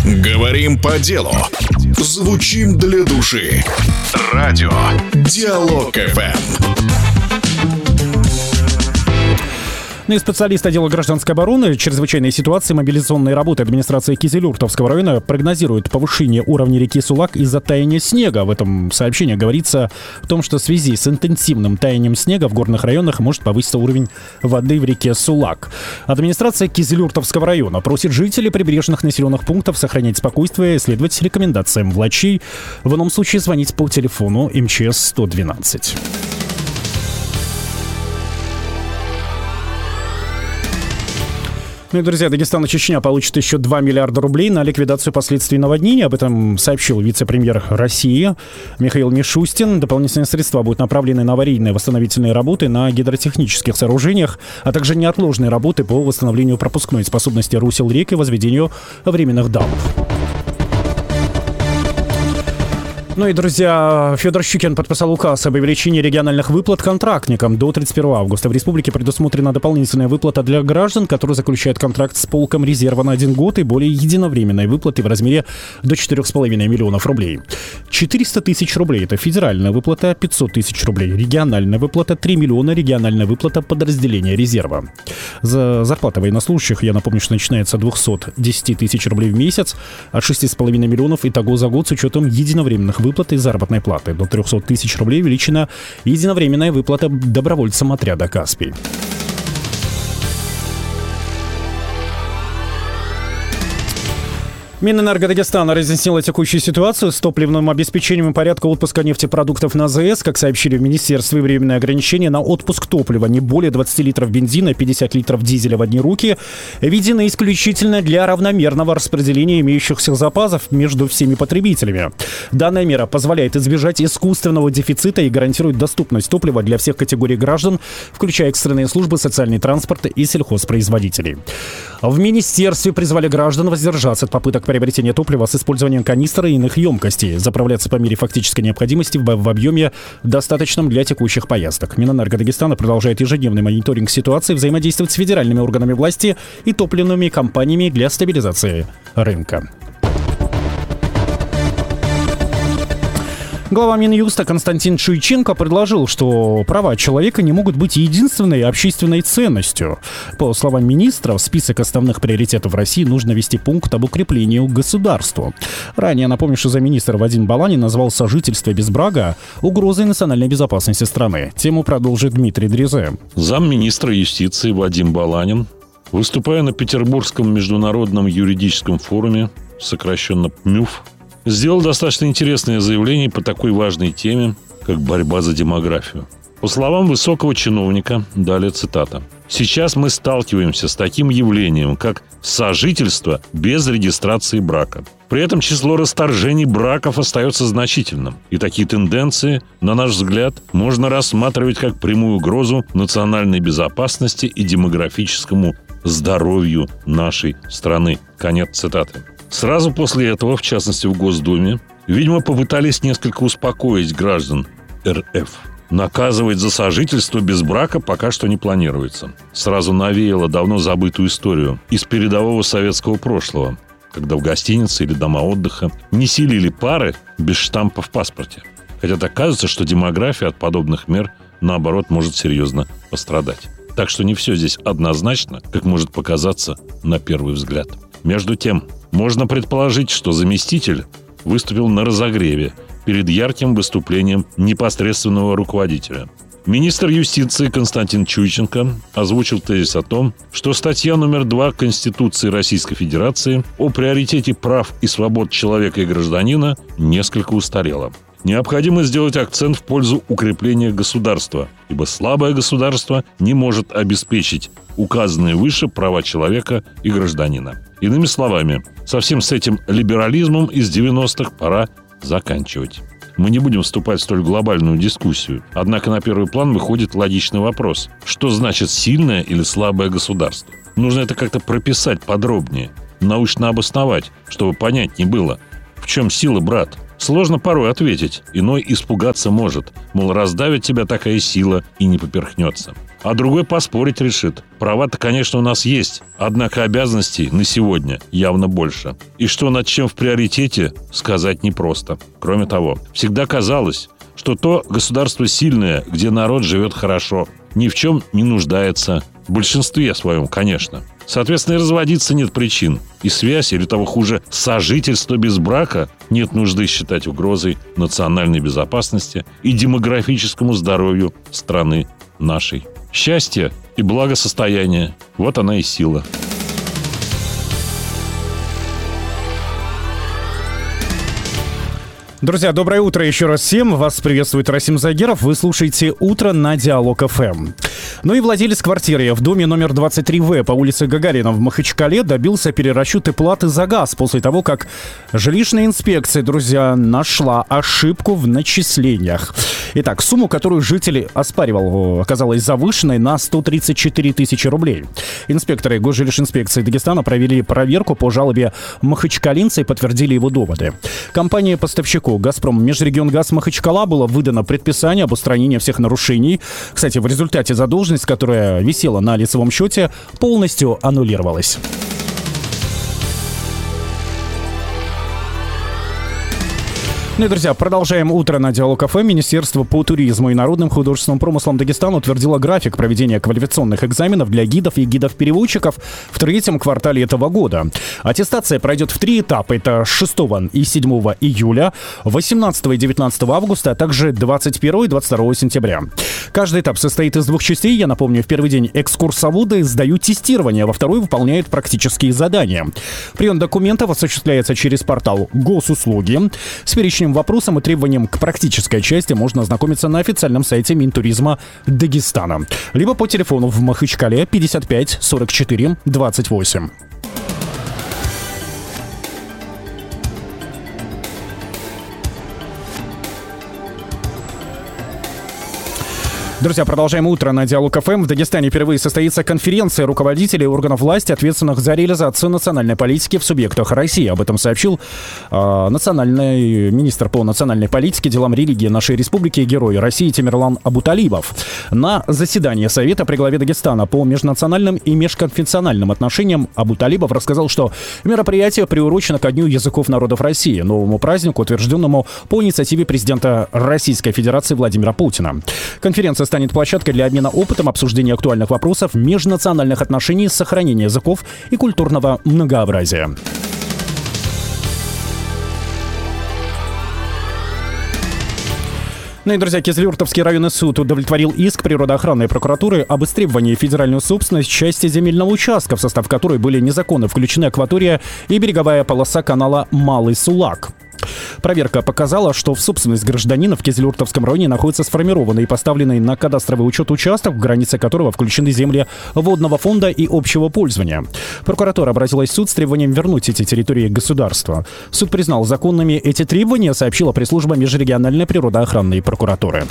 Говорим по делу. Звучим для души. Радио Диалог ФМ. Ну и специалист отдела гражданской обороны, чрезвычайной ситуации, мобилизационной работы администрации Кизилюртовского района прогнозирует повышение уровня реки Сулак из-за таяния снега. В этом сообщении говорится о том, что в связи с интенсивным таянием снега в горных районах может повыситься уровень воды в реке Сулак. Администрация Кизилюртовского района просит жителей прибрежных населенных пунктов сохранять спокойствие и следовать рекомендациям врачей. В ином случае звонить по телефону МЧС 112. Ну и, друзья, Дагестан и Чечня получат еще 2 миллиарда рублей на ликвидацию последствий наводнения. Об этом сообщил вице-премьер России Михаил Мишустин. Дополнительные средства будут направлены на аварийные восстановительные работы на гидротехнических сооружениях, а также неотложные работы по восстановлению пропускной способности русел рек и возведению временных дамб. Ну и, друзья, Федор Щукин подписал указ об увеличении региональных выплат контрактникам. До 31 августа в республике предусмотрена дополнительная выплата для граждан, которые заключают контракт с полком резерва на 1 год и более единовременной выплаты в размере до 4,5 миллионов рублей. 400 тысяч рублей – это федеральная выплата, 500 тысяч рублей – региональная выплата, 3 миллиона – региональная выплата подразделения резерва. За зарплата военнослужащих, я напомню, что начинается от 210 тысяч рублей в месяц, от 6,5 миллионов итого за год с учетом единовременных выплаты заработной платы. До 300 тысяч рублей увеличена единовременная выплата добровольцам отряда «Каспий». Минэнерго Дагестана разъяснила текущую ситуацию с топливным обеспечением и порядка отпуска нефтепродуктов на АЗС. Как сообщили в министерстве, временное ограничение на отпуск топлива не более 20 литров бензина, 50 литров дизеля в одни руки введено исключительно для равномерного распределения имеющихся запасов между всеми потребителями. Данная мера позволяет избежать искусственного дефицита и гарантирует доступность топлива для всех категорий граждан, включая экстренные службы, социальный транспорт и сельхозпроизводителей. В министерстве призвали граждан воздержаться от попыток приобретения топлива с использованием канистр и иных емкостей, заправляться по мере фактической необходимости в объеме, достаточном для текущих поездок. Минэнерго Дагестана продолжает ежедневный мониторинг ситуации, взаимодействовать с федеральными органами власти и топливными компаниями для стабилизации рынка. Глава Минюста Константин Чуйченко предложил, что права человека не могут быть единственной общественной ценностью. По словам министра, в список основных приоритетов России нужно ввести пункт об укреплении государства. Ранее, напомню, что замминистра Вадим Баланин назвал сожительство без брака угрозой национальной безопасности страны. Тему продолжит Дмитрий Дрезе. Замминистра юстиции Вадим Баланин, выступая на Петербургском международном юридическом форуме, сокращенно ПМЮФ, сделал достаточно интересное заявление по такой важной теме, как борьба за демографию. По словам высокого чиновника, далее цитата: «Сейчас мы сталкиваемся с таким явлением, как сожительство без регистрации брака. При этом число расторжений браков остается значительным. И такие тенденции, на наш взгляд, можно рассматривать как прямую угрозу национальной безопасности и демографическому здоровью нашей страны». Конец цитаты. Сразу после этого, в частности в Госдуме, видимо, попытались несколько успокоить граждан РФ. Наказывать за сожительство без брака пока что не планируется. Сразу навеяло давно забытую историю из передового советского прошлого, когда в гостинице или дома отдыха не селили пары без штампа в паспорте. Хотя так кажется, что демография от подобных мер, наоборот, может серьезно пострадать. Так что не все здесь однозначно, как может показаться на первый взгляд. Между тем, можно предположить, что заместитель выступил на разогреве перед ярким выступлением непосредственного руководителя. Министр юстиции Константин Чуйченко озвучил тезис о том, что статья номер 2 Конституции Российской Федерации о приоритете прав и свобод человека и гражданина несколько устарела. Необходимо сделать акцент в пользу укрепления государства, ибо слабое государство не может обеспечить указанные выше права человека и гражданина. Иными словами, совсем с этим либерализмом из 90-х пора заканчивать. Мы не будем вступать в столь глобальную дискуссию, однако на первый план выходит логичный вопрос: что значит сильное или слабое государство? Нужно это как-то прописать подробнее, научно обосновать, чтобы понятнее было, в чем сила, брат. Сложно порой ответить, иной испугаться может, мол, раздавит тебя такая сила и не поперхнется. а другой поспорить решит. Права-то, конечно, у нас есть, однако обязанностей на сегодня явно больше. И что над чем в приоритете, сказать непросто. Кроме того, всегда казалось, что то государство сильное, где народ живет хорошо, ни в чем не нуждается. В большинстве своем, конечно. Соответственно, и разводиться нет причин. И связь, или того хуже, сожительство без брака нет нужды считать угрозой национальной безопасности и демографическому здоровью страны нашей. Счастье и благосостояние – вот она и сила. Друзья, доброе утро еще раз всем. Вас приветствует Расим Загиров. Вы слушаете «Утро» на Диалог ФМ. Ну и владелец квартиры в доме номер 23В по улице Гагарина в Махачкале добился перерасчета платы за газ после того, как жилищная инспекция, друзья, нашла ошибку в начислениях. Итак, сумму, которую житель оспаривал, оказалась завышенной на 134 тысячи рублей. Инспекторы Госжилищинспекции Дагестана провели проверку по жалобе махачкалинца и подтвердили его доводы. Компания-поставщику «Газпром Межрегионгаз Махачкала» было выдано предписание об устранении всех нарушений. Кстати, в результате задолженность, которая висела на лицевом счете, полностью аннулировалась. Ну и, друзья, продолжаем утро на Диалог ФМ. Министерство по туризму и народным художественным промыслам Дагестана утвердило график проведения квалификационных экзаменов для гидов и гидов-переводчиков в третьем квартале этого года. Аттестация пройдет в 3 этапа. Это 6 и 7 июля, 18 и 19 августа, а также 21 и 22 сентября. Каждый этап состоит из 2 частей. Я напомню, в первый день экскурсоводы сдают тестирование, а во второй выполняют практические задания. Прием документов осуществляется через портал Госуслуги. С перечнем вопросам и требованиям к практической части можно ознакомиться на официальном сайте Минтуризма Дагестана. Либо по телефону в Махачкале 55 44 28. Друзья, продолжаем утро на Диалог ФМ. В Дагестане впервые состоится конференция руководителей органов власти, ответственных за реализацию национальной политики в субъектах России. Об этом сообщил национальный министр по национальной политике, делам религии нашей республики и герой России Тимирлан Абуталибов. На заседании Совета при главе Дагестана по межнациональным и межконфессиональным отношениям Абуталибов рассказал, что мероприятие приурочено ко Дню языков народов России, новому празднику, утвержденному по инициативе президента Российской Федерации Владимира Путина. Конференция станет площадкой для обмена опытом, обсуждения актуальных вопросов межнациональных отношений, сохранения языков и культурного многообразия. Ну и, друзья, Кизилюртовский районный суд удовлетворил иск природоохранной прокуратуры об истребовании федеральную собственность части земельного участка, в состав которой были незаконно включены акватория и береговая полоса канала Малый Сулак. Проверка показала, что в собственность гражданина в Кизилюртовском районе находится сформированный и поставленный на кадастровый учет участок, в границы которого включены земли водного фонда и общего пользования. Прокуратура обратилась в суд с требованием вернуть эти территории государству. Суд признал законными эти требования, сообщила пресс-служба межрегиональной природоохранной прокуратуры.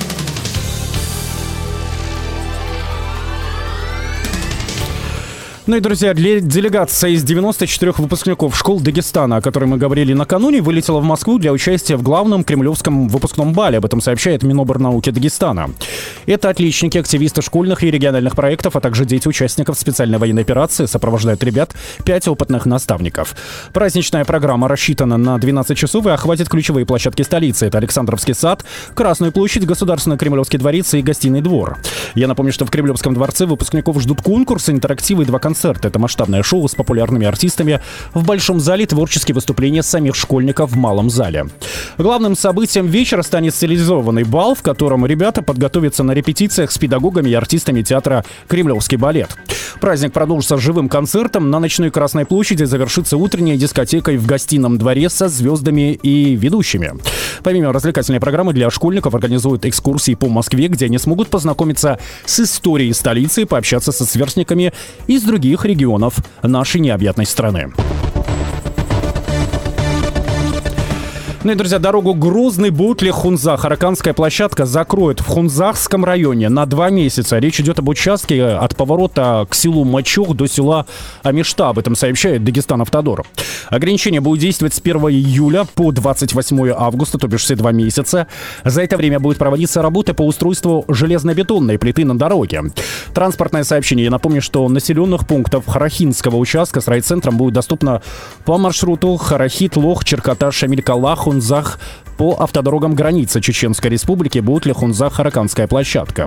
Ну и, друзья, делегация из 94 выпускников школ Дагестана, о которой мы говорили накануне, вылетела в Москву для участия в главном кремлевском выпускном бале. Об этом сообщает Миноборнауки Дагестана. Это отличники, активисты школьных и региональных проектов, а также дети участников специальной военной операции. Сопровождают ребят 5 опытных наставников. Праздничная программа рассчитана на 12 часов и охватит ключевые площадки столицы. Это Александровский сад, Красную площадь, Государственный Кремлевский дворец и Гостиный двор. Я напомню, что в Кремлевском дворце выпускников ждут конкурсы, интерактивы и 2 концерта. Это масштабное шоу с популярными артистами в большом зале, творческие выступления самих школьников в малом зале. Главным событием вечера станет стилизованный бал, в котором ребята подготовятся на репетициях с педагогами и артистами театра «Кремлевский балет». Праздник продолжится живым концертом. На ночной Красной площади завершится утренней дискотекой в Гостином дворе со звездами и ведущими. Помимо развлекательной программы для школьников организуют экскурсии по Москве, где они смогут познакомиться с историей столицы и пообщаться со сверстниками из других регионов нашей необъятной страны. Ну и, друзья, дорогу Грозный-Бутли-Хунзах Араканская площадка закроют в Хунзахском районе на 2 месяца. Речь идет об участке от поворота к селу Мачух до села Амишта. Об этом сообщает Дагестан Автодор. Ограничения будут действовать с 1 июля по 28 августа, то бишь все 2 месяца. За это время будет проводиться работа по устройству железнобетонной плиты на дороге. Транспортное сообщение. Я напомню, что населенных пунктов Харахинского участка с райцентром будет доступно по маршруту Харахит-Лох, Черката, Шамиль-Кала, Хунзах. По автодорогам границы Чеченской Республики будет ли Хунзах-Хараканская площадка.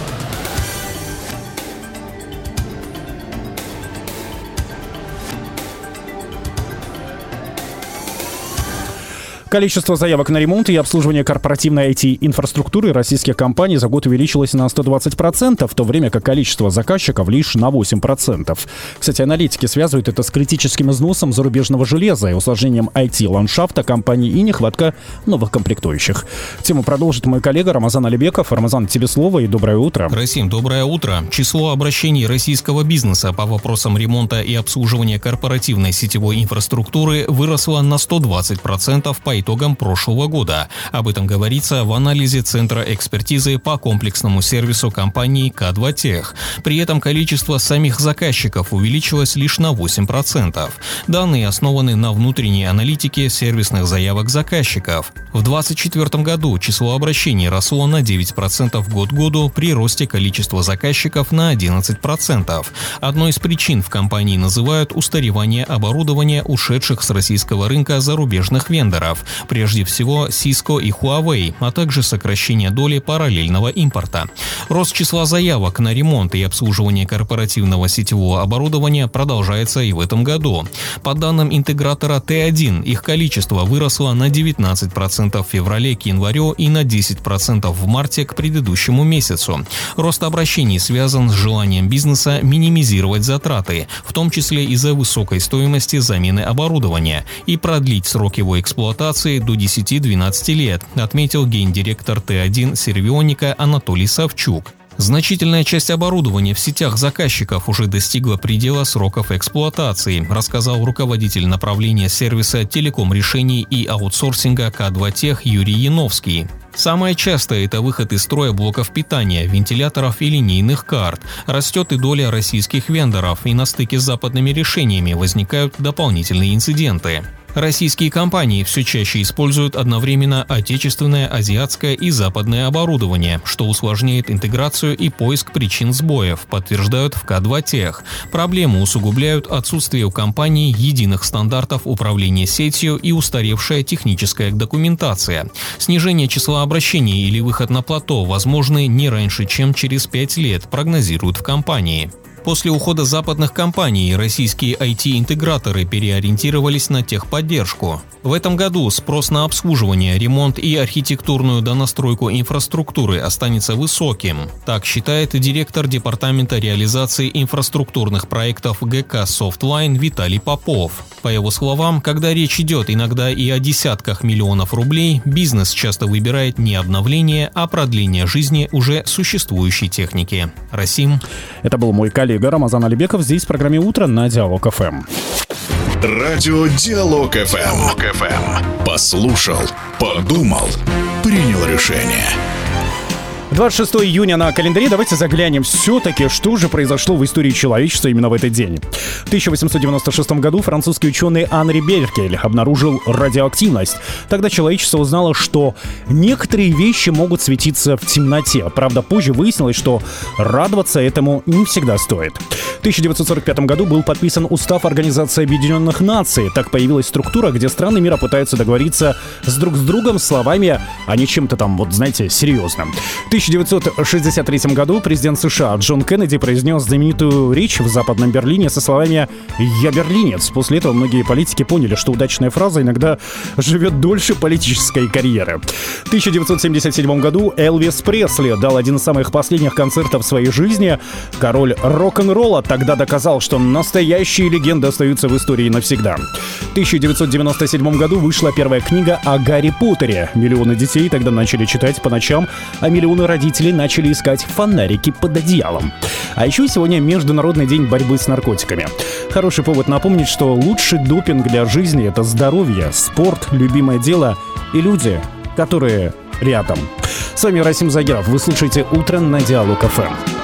Количество заявок на ремонт и обслуживание корпоративной IT-инфраструктуры российских компаний за год увеличилось на 120%, в то время как количество заказчиков лишь на 8%. Кстати, аналитики связывают это с критическим износом зарубежного железа и усложнением IT-ландшафта компаний и нехватка новых комплектующих. Тему продолжит мой коллега Рамазан Алибеков. Рамазан, тебе слово и доброе утро. Расим, доброе утро. Число обращений российского бизнеса по вопросам ремонта и обслуживания корпоративной сетевой инфраструктуры выросло на 120% по итогам прошлого года. Об этом говорится в анализе Центра экспертизы по комплексному сервису компании К2Тех. При этом количество самих заказчиков увеличилось лишь на 8%. Данные основаны на внутренней аналитике сервисных заявок заказчиков. В 2024 году число обращений росло на 9% год к году при росте количества заказчиков на 11%. Одной из причин в компании называют устаревание оборудования ушедших с российского рынка зарубежных вендоров. Прежде всего Cisco и Huawei, а также сокращение доли параллельного импорта. Рост числа заявок на ремонт и обслуживание корпоративного сетевого оборудования продолжается и в этом году. По данным интегратора T1, их количество выросло на 19% в феврале к январю и на 10% в марте к предыдущему месяцу. Рост обращений связан с желанием бизнеса минимизировать затраты, в том числе из-за высокой стоимости замены оборудования, и продлить срок его эксплуатации до 10-12 лет, отметил гендиректор Т1 Сервионика Анатолий Савчук. Значительная часть оборудования в сетях заказчиков уже достигла предела сроков эксплуатации, рассказал руководитель направления сервиса телеком-решений и аутсорсинга К2Тех Юрий Яновский. Самое частое – это выход из строя блоков питания, вентиляторов и линейных карт. Растет и доля российских вендоров, и на стыке с западными решениями возникают дополнительные инциденты. Российские компании все чаще используют одновременно отечественное, азиатское и западное оборудование, что усложняет интеграцию и поиск причин сбоев, подтверждают в К2Тех. Проблему усугубляют отсутствие у компаний единых стандартов управления сетью и устаревшая техническая документация. Снижение числа обращений или выход на плато возможны не раньше, чем через 5 лет, прогнозируют в компании. После ухода западных компаний российские IT-интеграторы переориентировались на техподдержку. В этом году спрос на обслуживание, ремонт и архитектурную донастройку инфраструктуры останется высоким. Так считает директор департамента реализации инфраструктурных проектов ГК «Софтлайн» Виталий Попов. По его словам, когда речь идет иногда и о десятках миллионов рублей, бизнес часто выбирает не обновление, а продление жизни уже существующей техники. Расим. Это был мой коллега Рамазан Алибеков здесь в программе «Утро» на Диалог ФМ. Радио Диалог ФМ. Послушал, подумал, принял решение. 26 июня на календаре. Давайте заглянем все-таки, что же произошло в истории человечества именно в этот день. В 1896 году французский ученый Анри Беккель обнаружил радиоактивность. Тогда человечество узнало, что некоторые вещи могут светиться в темноте. Правда, позже выяснилось, что радоваться этому не всегда стоит. В 1945 году был подписан Устав Организации Объединенных Наций. Так появилась структура, где страны мира пытаются договориться друг с другом словами, а не чем-то там, вот знаете, серьезным. В 1963 году президент США Джон Кеннеди произнес знаменитую речь в Западном Берлине со словами «Я берлинец». После этого многие политики поняли, что удачная фраза иногда живет дольше политической карьеры. В 1977 году Элвис Пресли дал один из самых последних концертов в своей жизни. Король рок-н-ролла тогда доказал, что настоящие легенды остаются в истории навсегда. В 1997 году вышла первая книга о Гарри Поттере. Миллионы детей тогда начали читать по ночам, а миллионы родители начали искать фонарики под одеялом. А еще сегодня Международный день борьбы с наркотиками. Хороший повод напомнить, что лучший допинг для жизни — это здоровье, спорт, любимое дело и люди, которые рядом. С вами Расим Загиров. Вы слушаете «Утро» на Диалог ФМ.